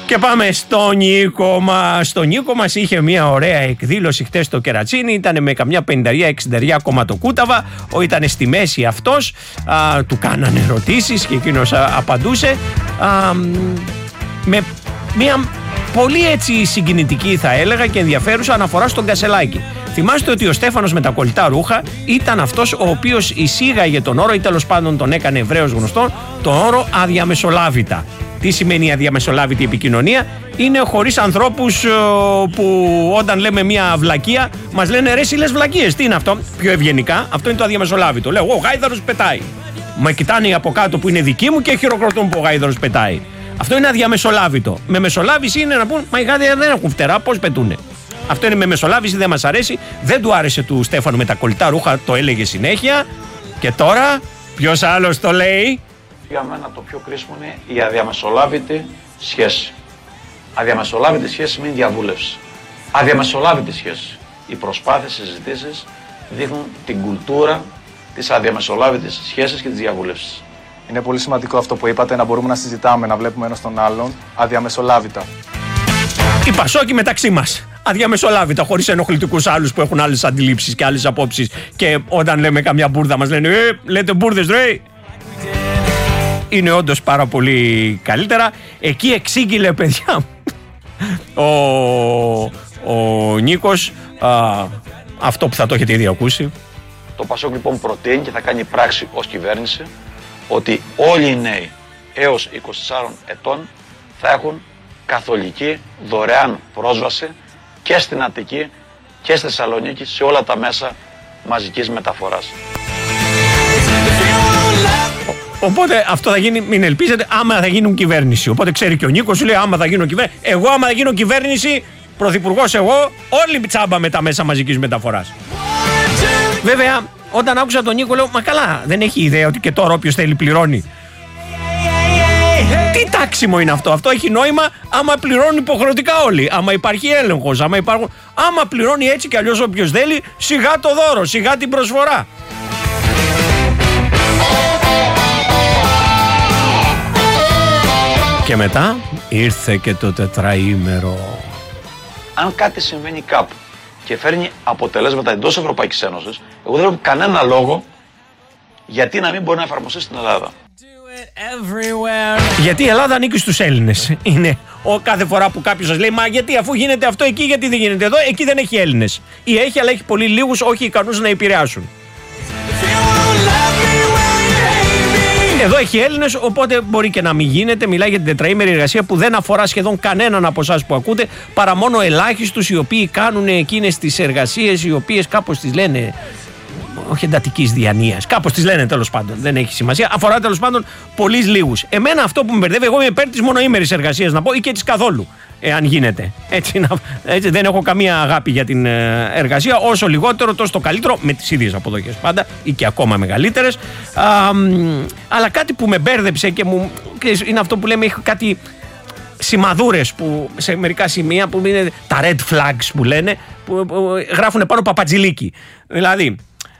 Και πάμε στον Νίκο μας. Στον Νίκο μας είχε μια ωραία εκδήλωση χτες στο Κερατσίνι. Ήταν με καμιά 50-60 κομματοκούταβα. Ήταν στη μέση αυτός. Του κάνανε ερωτήσεις και εκείνος απαντούσε. Με μια πολύ έτσι συγκινητική, θα έλεγα, και ενδιαφέρουσα αναφορά στον Κασελάκη. Θυμάστε ότι ο Στέφανος με τα κολλητά ρούχα ήταν αυτός ο οποίος εισήγαγε τον όρο, ή τέλος πάντων τον έκανε ευρέως γνωστό, τον όρο αδιαμεσολάβητα. Τι σημαίνει αδιαμεσολάβητη επικοινωνία? Είναι χωρίς ανθρώπους που όταν λέμε μια βλακεία μας λένε ρε, εσύ λες βλακείες. Τι είναι αυτό? Πιο ευγενικά, αυτό είναι το αδιαμεσολάβητο. Λέω, ο γάιδαρος πετάει. Μα κοιτάνε από κάτω που είναι δική μου και χειροκροτούν που ο γάιδαρος πετάει. Αυτό είναι αδιαμεσολάβητο. Με μεσολάβηση είναι να πούν, μα οι γάιδαροι δεν έχουν φτερά, πώς πετούνε? Αυτό είναι με μεσολάβηση, δεν μας αρέσει. Δεν του άρεσε του Στέφανου με τα κολλητά ρούχα, το έλεγε συνέχεια. Και τώρα, ποιος άλλος το λέει? Για μένα το πιο κρίσιμο είναι η αδιαμεσολάβητη σχέση. Αδιαμεσολάβητη σχέση σημαίνει διαβούλευση. Αδιαμεσολάβητη σχέση. Οι προσπάθειες, οι συζητήσεις δείχνουν την κουλτούρα της αδιαμεσολάβητης σχέσης και της διαβούλευσης. Είναι πολύ σημαντικό αυτό που είπατε, να μπορούμε να συζητάμε, να βλέπουμε ένας τον άλλον αδιαμεσολάβητα. Οι Πασόκοι μεταξύ μας. Αδιαμεσολάβητα, χωρίς ενοχλητικούς άλλους που έχουν άλλες αντιλήψεις και άλλες απόψεις. Και όταν λέμε καμιά μπουρδα μας λένε λέτε μπουρδες ρε. Είναι όντως πάρα πολύ καλύτερα. Εκεί εξήγηλε, παιδιά, ο Νίκος αυτό που θα το έχετε ήδη ακούσει. Το Πασόκ λοιπόν προτείνει και θα κάνει πράξη ως κυβέρνηση ότι όλοι οι νέοι έως 24 ετών θα έχουν καθολική δωρεάν πρόσβαση και στην Αττική και στη Θεσσαλονίκη σε όλα τα μέσα μαζικής μεταφοράς. Οπότε αυτό θα γίνει, μην ελπίζετε, άμα θα γίνουν κυβέρνηση. Οπότε ξέρει και ο Νίκος, σου λέει άμα θα γίνω κυβέρνηση. Εγώ άμα θα γίνω κυβέρνηση, πρωθυπουργός εγώ, όλοι τσάμπα με τα μέσα μαζικής μεταφοράς. Βέβαια, όταν άκουσα τον Νίκο λέω, μα καλά, δεν έχει ιδέα ότι και τώρα όποιος θέλει πληρώνει. Τι τάξιμο είναι αυτό? Αυτό έχει νόημα άμα πληρώνουν υποχρεωτικά όλοι. Άμα υπάρχει έλεγχος, άμα πληρώνει έτσι κι αλλιώς όποιος θέλει, σιγά το δώρο, σιγά την προσφορά. Και μετά ήρθε και το τετραήμερο. Αν κάτι συμβαίνει κάπου και φέρνει αποτελέσματα εντός Ευρωπαϊκής Ένωσης, εγώ δεν έχω κανένα λόγο γιατί να μην μπορεί να εφαρμοστεί στην Ελλάδα. Γιατί η Ελλάδα ανήκει στους Έλληνες. Είναι κάθε φορά που κάποιος σας λέει, μα γιατί αφού γίνεται αυτό εκεί, γιατί δεν γίνεται εδώ? Εκεί δεν έχει Έλληνες. Ή έχει, αλλά έχει πολύ λίγους, όχι ικανούς να επηρεάσουν. Εδώ έχει Έλληνες, οπότε μπορεί και να μην γίνεται. Μιλάει για την τετραήμερη εργασία που δεν αφορά σχεδόν κανέναν από εσάς που ακούτε, παρά μόνο ελάχιστους οι οποίοι κάνουν εκείνες τις εργασίες, οι οποίες κάπως τις λένε, όχι εντατικής διανοίας, κάπως τις λένε τέλος πάντων, δεν έχει σημασία. Αφορά τέλος πάντων πολύ λίγους. Εμένα αυτό που με μπερδεύει, εγώ είμαι υπέρ της μονοήμερης εργασίας, να πω, ή και της καθόλου, εάν γίνεται. Έτσι δεν έχω καμία αγάπη για την εργασία. Όσο λιγότερο, τόσο το καλύτερο, με τις ίδιες αποδοχές πάντα ή και ακόμα μεγαλύτερες. Αλλά κάτι που με μπέρδεψε και είναι αυτό που λέμε, έχει κάτι σημαδούρες που σε μερικά σημεία που είναι τα red flags που λένε, που γράφουν πάνω παπατζηλίκι. Δηλαδή,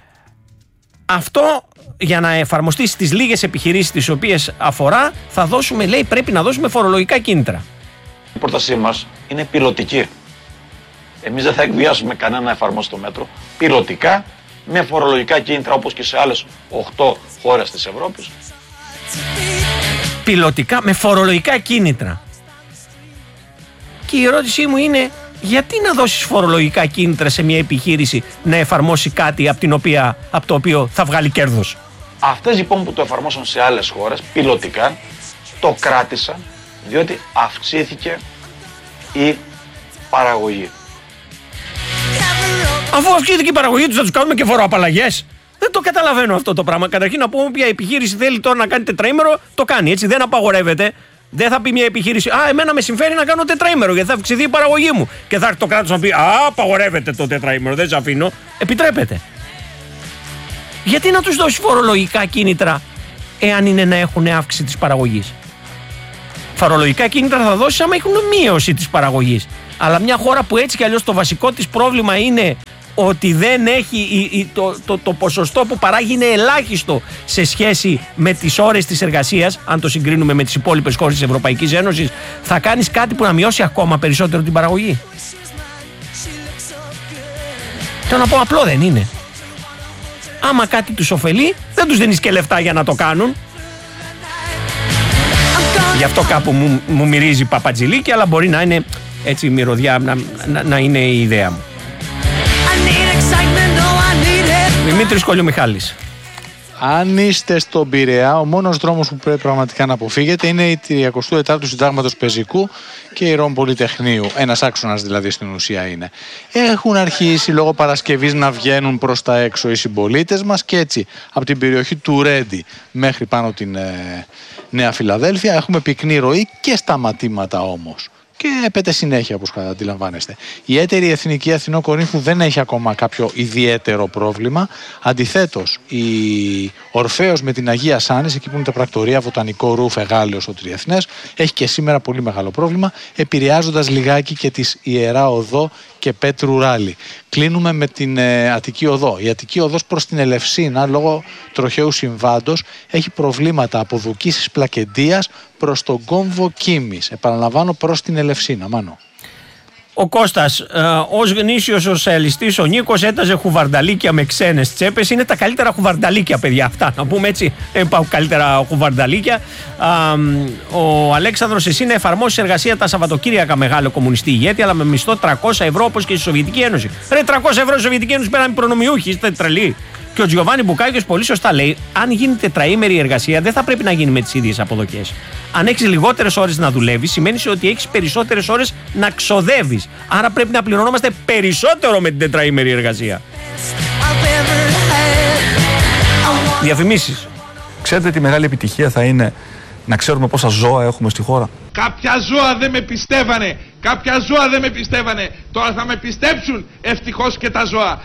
αυτό για να εφαρμοστεί στις λίγες επιχειρήσεις τις οποίες αφορά, θα δώσουμε, λέει, πρέπει να δώσουμε φορολογικά κίνητρα. Η πρότασή μας είναι πιλωτική. Εμείς δεν θα εκβιάσουμε κανένα να εφαρμόσει το μέτρο. Πιλωτικά, με φορολογικά κίνητρα όπως και σε άλλες 8 χώρες της Ευρώπης. Πιλωτικά, με φορολογικά κίνητρα. Και η ερώτησή μου είναι, γιατί να δώσεις φορολογικά κίνητρα σε μια επιχείρηση να εφαρμόσει κάτι από το οποίο θα βγάλει κέρδος? Αυτές λοιπόν που το εφαρμόσαν σε άλλες χώρες, πιλωτικά, το κράτησαν διότι αυξήθηκε η παραγωγή. Αφού αυξήθηκε η παραγωγή τους, θα τους κάνουμε και φοροαπαλλαγές? Δεν το καταλαβαίνω αυτό το πράγμα. Καταρχήν να πούμε, ποια επιχείρηση θέλει τώρα να κάνει τετραήμερο, το κάνει, έτσι, δεν απαγορεύεται. Δεν θα πει μια επιχείρηση, εμένα με συμφέρει να κάνω τετραήμερο γιατί θα αυξηθεί η παραγωγή μου. Και θα έρθει το κράτος να πει, απαγορεύεται το τετραήμερο, δεν σε αφήνω. Επιτρέπεται. Γιατί να τους δώσει φορολογικά κίνητρα, εάν είναι να έχουν αύξηση της παραγωγής? Φορολογικά κίνητρα θα δώσει άμα έχουν μείωση της παραγωγής. Αλλά μια χώρα που έτσι κι αλλιώς το βασικό της πρόβλημα είναι ότι δεν έχει το ποσοστό που παράγει είναι ελάχιστο σε σχέση με τις ώρες της εργασίας, αν το συγκρίνουμε με τις υπόλοιπες χώρες της Ευρωπαϊκής Ένωσης, θα κάνεις κάτι που να μειώσει ακόμα περισσότερο την παραγωγή? Θέλω να πω, απλό δεν είναι? Άμα κάτι τους ωφελεί, δεν τους δίνεις και λεφτά για να το κάνουν. Γι' αυτό κάπου μου μυρίζει παπατζηλίκι, αλλά μπορεί να είναι έτσι μυρωδιά, να είναι η ιδέα μου. Δημήτρης Κολιομιχάλης. Αν είστε στον Πειραιά, ο μόνος δρόμος που πρέπει πραγματικά να αποφύγετε είναι η 34ου Συντάγματος Πεζικού και η Ρώμη Πολυτεχνείου. Ένας άξονας δηλαδή στην ουσία είναι. Έχουν αρχίσει λόγω Παρασκευής να βγαίνουν προς τα έξω οι συμπολίτες μας και έτσι από την περιοχή του Ρέντι μέχρι πάνω την Νέα Φιλαδέλφια έχουμε πυκνή ροή και σταματήματα όμως. Και πέτε συνέχεια, όπως αντιλαμβάνεστε. Η έτερη Εθνική Αθηνό Κορίνθου δεν έχει ακόμα κάποιο ιδιαίτερο πρόβλημα. Αντιθέτως, η Ορφέως με την Αγία Σάνης, εκεί που είναι τα πρακτορία, Βοτανικό Ρούφ, Εγάλεος, το Τριεθνές, έχει και σήμερα πολύ μεγάλο πρόβλημα, επηρεάζοντας λιγάκι και της Ιερά Οδό και Πέτρου Ράλι. Κλείνουμε με την Αττική Οδό. Η Αττική Οδός προς την Ελευσίνα, λόγω τροχαίου συμβάντος, έχει προβλήματα από Δουκίσης Πλακεντίας προς τον κόμβο Κίμης. Επαναλαμβάνω, προς την Ελευσίνα. Μάνο. Ο Κώστας, ως γνήσιος σοσιαλιστής, ο Νίκος έταζε χουβαρνταλίκια με ξένες τσέπες. Είναι τα καλύτερα χουβαρνταλίκια, παιδιά, αυτά. Να πούμε έτσι, υπάρχουν καλύτερα χουβαρνταλίκια. Ο Αλέξανδρος, εσύ να εφαρμόσεις εργασία τα Σαββατοκύριακα, μεγάλο κομμουνιστή ηγέτη, αλλά με μισθό 300 ευρώ όπως και στη Σοβιετική Ένωση. Ρε, 300 ευρώ στη Σοβιετική Ένωση πέραν προνομιούχοι, είστε τρελοί. Και ο Τζιοβάνι Μπουκάκιος πολύ σωστά λέει: αν γίνει τετραήμερη εργασία, δεν θα πρέπει να γίνει με τις ίδιες αποδοχές. Αν έχεις λιγότερες ώρες να δουλεύεις, σημαίνει ότι έχεις περισσότερες ώρες να ξοδεύεις. Άρα πρέπει να πληρωνόμαστε περισσότερο με την τετραήμερη εργασία. Διαφημίσεις. Ξέρετε τι μεγάλη επιτυχία θα είναι να ξέρουμε πόσα ζώα έχουμε στη χώρα? Κάποια ζώα δεν με πιστεύανε. Κάποια ζώα δεν με πιστεύανε. Τώρα θα με πιστέψουν, ευτυχώς και τα ζώα.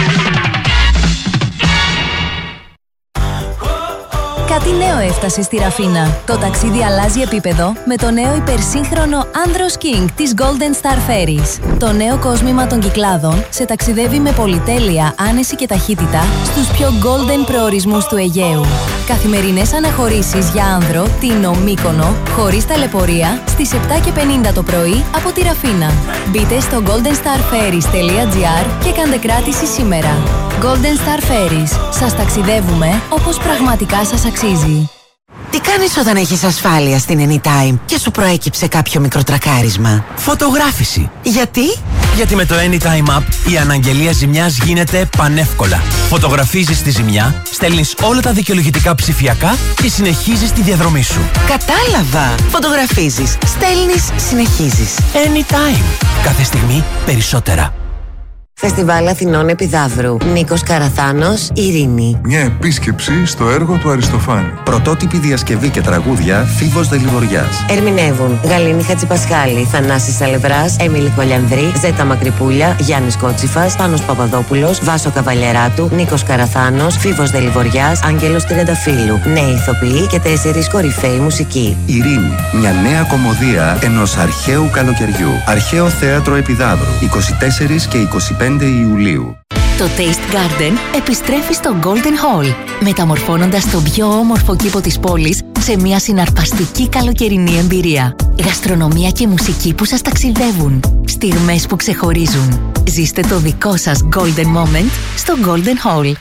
Κάτι νέο έφτασε στη Ραφίνα. Το ταξίδι αλλάζει επίπεδο με το νέο υπερσύγχρονο Andros King της Golden Star Ferries. Το νέο κόσμημα των Κυκλάδων σε ταξιδεύει με πολυτέλεια, άνεση και ταχύτητα στους πιο golden προορισμούς του Αιγαίου. Καθημερινές αναχωρήσεις για άνδρο, Τίνο, Μύκονο, χωρίς ταλαιπωρία, στις 7:50 το πρωί από τη Ραφίνα. Μπείτε στο goldenstarferries.gr και κάντε κράτηση σήμερα. Golden Star Ferries. Σας ταξιδεύουμε όπως πραγματικά σας αξίζει. Τι κάνεις όταν έχεις ασφάλεια στην Anytime και σου προέκυψε κάποιο μικρό τρακάρισμα? Φωτογράφηση. Γιατί? Γιατί με το Anytime App η αναγγελία ζημιάς γίνεται πανεύκολα. Φωτογραφίζεις τη ζημιά, στέλνεις όλα τα δικαιολογητικά ψηφιακά και συνεχίζεις τη διαδρομή σου. Κατάλαβα! Φωτογραφίζεις, στέλνεις, συνεχίζεις. Anytime. Κάθε στιγμή περισσότερα. Φεστιβάλ Αθηνών Επιδαύρου. Νίκος Καραθάνος, Ειρήνη. Μια επίσκεψη στο έργο του Αριστοφάνη. Πρωτότυπη διασκευή και τραγούδια Φίβος Δελιβοριάς. Ερμηνεύουν Γαλήνη Χατζηπασχάλη, Θανάσης Σαλευράς, Έμιλη Κολιανδρή, Ζέτα Μακρυπούλια, Γιάννης Κότσιφας, Πάνος Παπαδόπουλος, Βάσο Καβαλιαράτου, Νίκος Καραθάνος, Φίβος Δελιβοριάς, Άγγελος Τριανταφύλου. Νέοι ηθοποιοί και 4 κορυφαίοι μουσικοί. Ειρήνη. Μια νέα κωμωδία ενός αρχαίου καλοκαιριού. Αρχαίο Θέατρο Επιδαύρου. 24 και 25 Ιουλίου. Το Taste Garden επιστρέφει στο Golden Hall, μεταμορφώνοντας τον πιο όμορφο κήπο της πόλης σε μια συναρπαστική καλοκαιρινή εμπειρία. Γαστρονομία και μουσική που σας ταξιδεύουν. Στιγμές που ξεχωρίζουν. Ζήστε το δικό σας Golden Moment στο Golden Hall.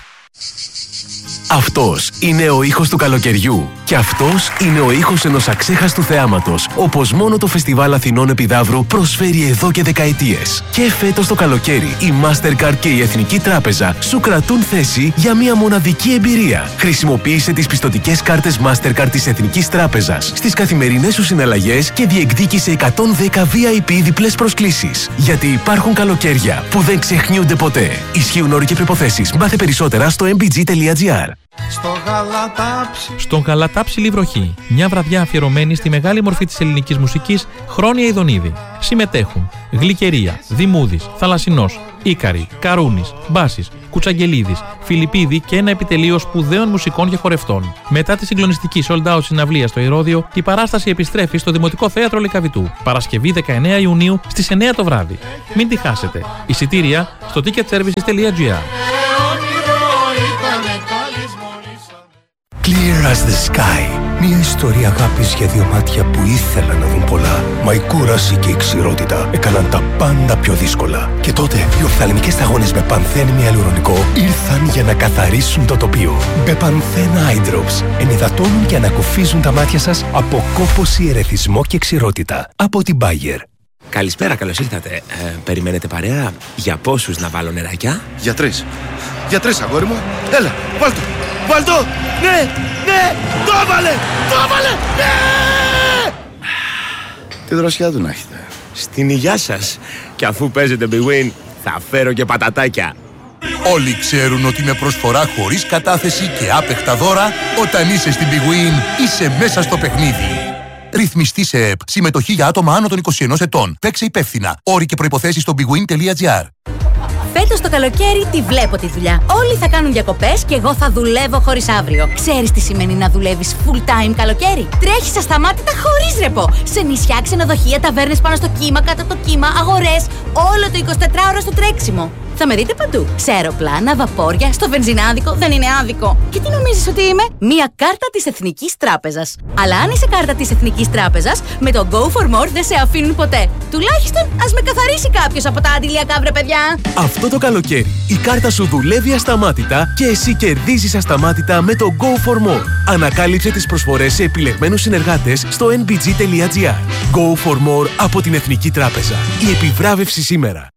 Αυτός είναι ο ήχος του καλοκαιριού. Και αυτός είναι ο ήχος ενός αξέχαστου θεάματος, όπως μόνο το Φεστιβάλ Αθηνών Επιδαύρου προσφέρει εδώ και δεκαετίες. Και φέτος το καλοκαίρι, η Mastercard και η Εθνική Τράπεζα σου κρατούν θέση για μια μοναδική εμπειρία. Χρησιμοποίησε τις πιστωτικές κάρτες Mastercard της Εθνικής Τράπεζας στις καθημερινές σου συναλλαγές και διεκδίκησε 110 VIP διπλές προσκλήσεις. Γιατί υπάρχουν καλοκαίρια που δεν ξεχνιούνται ποτέ. Ισχύουν όροι και προϋποθέσεις. Μάθε περισσότερα στο mbg.gr. Στον Γαλατάψιλη βροχή, μια βραδιά αφιερωμένη στη μεγάλη μορφή της ελληνικής μουσικής Χρόνια Ιδονίδη. Συμμετέχουν Γλυκερία, Δημούδης, Θαλασσινός, Ίκαρη, Καρούνης, Μπάσης, Κουτσαγγελίδης, Φιλιππίδη και ένα επιτελείο σπουδαίων μουσικών και χορευτών. Μετά τη συγκλονιστική sold out συναυλία στο Ηρώδειο, η παράσταση επιστρέφει στο Δημοτικό Θέατρο Λυκαβητού, Παρασκευή 19 Ιουνίου στις 9 το βράδυ. Μην τη χάσετε. Εισιτήρια στο ticketservices.gr. Clear as the sky. Μια ιστορία αγάπης για δύο μάτια που ήθελαν να δουν πολλά. Μα η κούραση και η ξηρότητα έκαναν τα πάντα πιο δύσκολα. Και τότε οι οφθαλμικές σταγόνες με πανθένη ιαλουρονικό ήρθαν για να καθαρίσουν το τοπίο. Bepanthen Eye Drops ενυδατώνουν και ανακουφίζουν τα μάτια σας από κόπωση, ερεθισμό και ξηρότητα. Από την Bayer. Καλησπέρα, καλώς ήρθατε. Περιμένετε παρέα? Για πόσους να βάλω νεράκια? Για 3. Για 3, αγόρι μου. Έλα, βάλτο. Βάλτο! Ναι! Ναι! Το έβαλε! Το έβαλε! Ναι! Τι δροσιά του να έχετε. Στην υγειά σας. Και αφού παίζετε Big Win, θα φέρω και πατατάκια. Όλοι ξέρουν ότι με προσφορά χωρίς κατάθεση και άπεχτα δώρα, όταν είσαι στην Big Win, είσαι μέσα στο παιχνίδι. Ρυθμιστή σε ΕΠ. Συμμετοχή για άτομα άνω των 21 ετών. Παίξε υπεύθυνα. Όροι και προϋποθέσεις στο bigwin.gr. Φέτος το καλοκαίρι τη βλέπω τη δουλειά. Όλοι θα κάνουν διακοπές και εγώ θα δουλεύω χωρίς αύριο. Ξέρεις τι σημαίνει να δουλεύεις full time καλοκαίρι? Τρέχεις ασταμάτητα χωρίς ρεπό. Σε νησιά, ξενοδοχεία, ταβέρνες πάνω στο κύμα, κάτω από το κύμα, αγορές. Όλο το 24ωρο στο τρέξιμο. Θα με δείτε παντού. Σε αεροπλάνα, βαπόρια, στο βενζινάδικο. Δεν είναι άδικο. Και τι νομίζεις ότι είμαι? Μία κάρτα της Εθνικής Τράπεζας. Αλλά αν είσαι κάρτα της Εθνικής Τράπεζας, με το Go for More δεν σε αφήνουν ποτέ. Τουλάχιστον ας με καθαρίσει κάποιος από τα αντιλιακά, βρε παιδιά. Αυτό το καλοκαίρι η κάρτα σου δουλεύει ασταμάτητα και εσύ κερδίζεις ασταμάτητα με το Go for More. Ανακάλυψε τις προσφορές σε επιλεγμένους συνεργάτες στο nbg.gr. Go for More από την Εθνική Τράπεζα. Η επιβράβευση σήμερα.